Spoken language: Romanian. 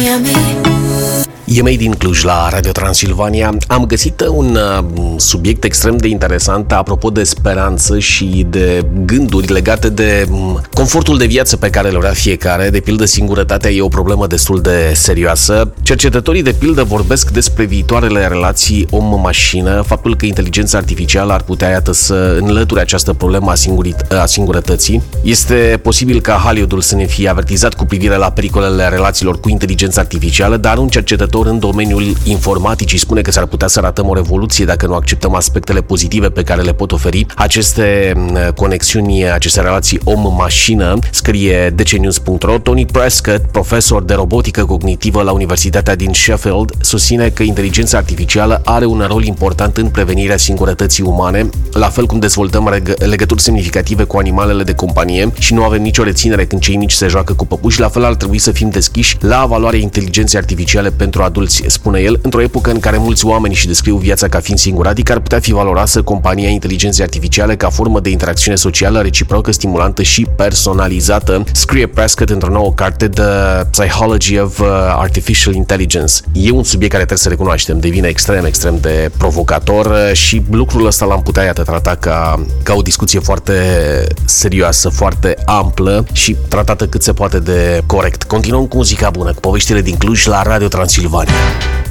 E Made in Cluj la Radio Transilvania. Am găsit un subiect extrem de interesant apropo de speranță și de gânduri legate de confortul de viață pe care îl vrea fiecare. De pildă, singurătatea e o problemă destul de serioasă. Cercetătorii de pildă vorbesc despre viitoarele relații om-mașină, faptul că inteligența artificială ar putea, iată, să înlăture această problemă a singurătății. Este posibil ca Hollywoodul să ne fie avertizat cu privire la pericolele relațiilor cu inteligența artificială, dar un cercetător în domeniul informaticii spune că s-ar putea să ratăm o revoluție dacă nu acceptăm aspectele pozitive pe care le pot oferi aceste conexiuni, aceste relații om-mașină, scrie dcnews.ro. Tony Prescott, profesor de robotică cognitivă la Universitatea din Sheffield, susține că inteligența artificială are un rol important în prevenirea singurătății umane, la fel cum dezvoltăm legături semnificative cu animalele de companie și nu avem nicio reținere când cei mici se joacă cu păpuși. La fel ar trebui să fim deschiși la valoarea inteligenței artificiale pentru adulți, spune el. Într-o epocă în care mulți oameni își descriu viața ca fiind singuratică, ar putea fi valoroasă compania inteligenței artificiale ca formă de interacțiune socială reciprocă, stimulantă și personalizată, scrie Prescott într-o nouă carte, The Psychology of Artificial Intelligence. E un subiect care trebuie să recunoaștem, devine extrem de provocator și lucrul ăsta l-am putea, iată, trata ca o discuție foarte serioasă, foarte amplă și tratată cât se poate de corect. Continuăm cu muzica bună, cu poveștile din Cluj la Radio Transilvania.